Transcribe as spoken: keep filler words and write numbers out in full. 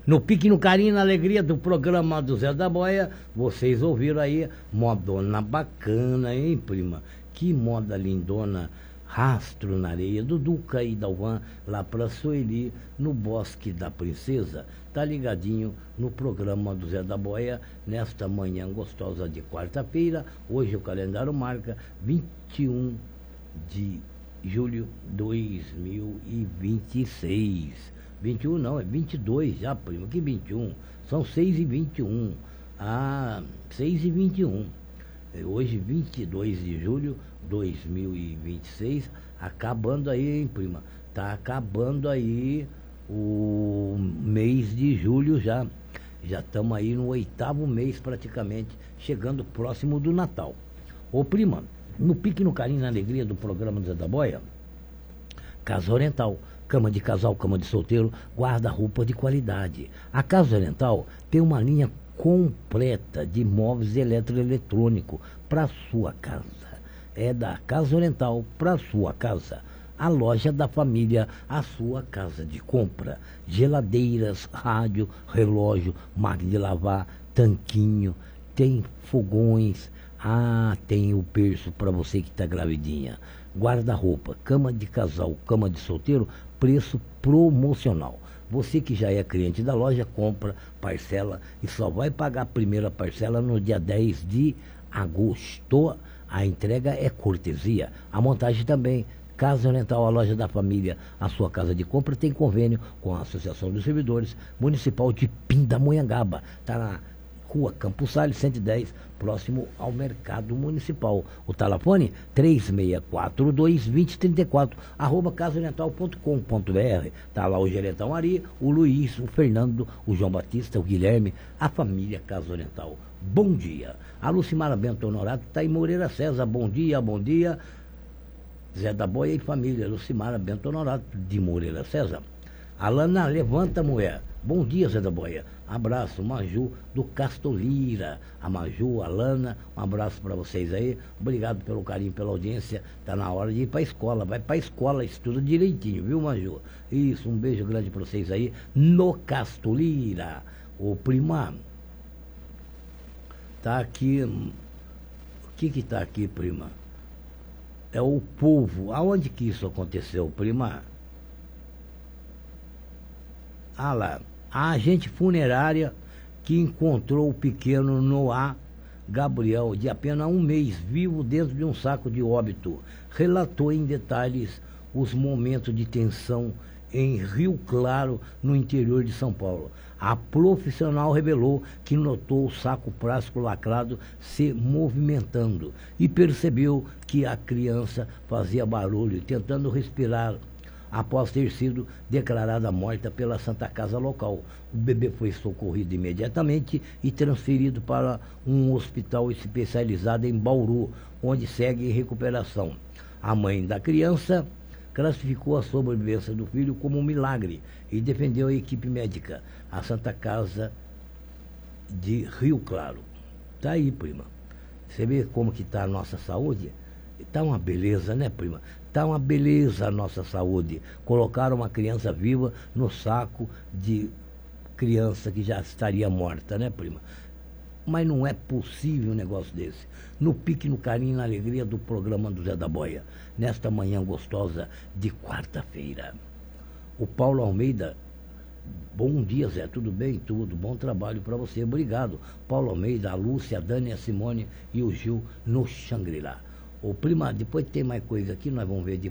No pique, no carinho, na alegria do programa do Zé da Boia, vocês ouviram aí, modona bacana, hein, prima? Que moda lindona, Rastro na Areia, do Duca e Dalvan, lá pra Sueli, no Bosque da Princesa. Tá ligadinho no programa do Zé da Boia, nesta manhã gostosa de quarta-feira. Hoje o calendário marca vinte e um de julho de dois mil e vinte e seis. vinte e um não, é vinte e dois já, primo. Que vinte e um? São seis e vinte e um. Ah, seis e vinte e um. Hoje, vinte e dois de julho de dois mil e vinte e seis. Acabando aí, hein, prima? Tá acabando aí o mês de julho já. Já estamos aí no oitavo mês praticamente, chegando próximo do Natal. Ô, prima, no pique, no carinho, na alegria do programa do Zé da Boia, Casa Oriental, cama de casal, cama de solteiro, guarda-roupa de qualidade. A Casa Oriental tem uma linha completa de móveis eletroeletrônico para sua casa. É da Casa Oriental para sua casa. A loja da família, a sua casa de compra. Geladeiras, rádio, relógio, máquina de lavar, tanquinho, tem fogões. Ah, tem o berço para você que está gravidinha. Guarda-roupa, cama de casal, cama de solteiro, preço promocional. Você que já é cliente da loja, compra, parcela e só vai pagar a primeira parcela no dia dez de agosto. A entrega é cortesia. A montagem também. Casa Oriental, a loja da família, a sua casa de compra, tem convênio com a Associação dos Servidores Municipal de Pindamonhangaba. Está na Rua Campos Salles, cento e dez, próximo ao Mercado Municipal. O telefone três seis quatro dois, dois zero três quatro, arroba casaoriental ponto com ponto br. Está lá o Gerentão Ari, o Luiz, o Fernando, o João Batista, o Guilherme, a família Casa Oriental. Bom dia. A Lucimara Bento Honorato está em Moreira César. Bom dia, bom dia. Zé da Boia e família, Lucimara Bento Honorato, de Moreira César. Alana, levanta, mulher. Bom dia, Zé da Boia. Abraço, Maju do Castolira. A Maju, a Alana, um abraço para vocês aí. Obrigado pelo carinho, pela audiência. Tá na hora de ir para a escola. Vai para a escola, estuda direitinho, viu, Maju? Isso, um beijo grande para vocês aí no Castolira. Ô, prima, tá aqui. O que que tá aqui, prima? É o povo. Aonde que isso aconteceu, prima? Ah lá, a agente funerária que encontrou o pequeno Noah Gabriel, de apenas um mês, vivo dentro de um saco de óbito, relatou em detalhes os momentos de tensão em Rio Claro, no interior de São Paulo. A profissional revelou que notou o saco plástico lacrado se movimentando e percebeu que a criança fazia barulho, tentando respirar, após ter sido declarada morta pela Santa Casa local. O bebê foi socorrido imediatamente e transferido para um hospital especializado em Bauru, onde segue em recuperação. A mãe da criança classificou a sobrevivência do filho como um milagre e defendeu a equipe médica, a Santa Casa de Rio Claro. Tá aí, prima. Você vê como que está a nossa saúde? Está uma beleza, né, prima? Está uma beleza a nossa saúde. Colocaram uma criança viva no saco de criança que já estaria morta, né, prima? Mas não é possível um negócio desse. No pique, no carinho, na alegria do programa do Zé da Boia, nesta manhã gostosa de quarta-feira. O Paulo Almeida, bom dia, Zé, tudo bem? Tudo, bom trabalho para você, obrigado. Paulo Almeida, a Lúcia, a Dani, a Simone e o Gil no Xangri-Lá. Ô, prima, depois tem mais coisa aqui, nós vamos ver de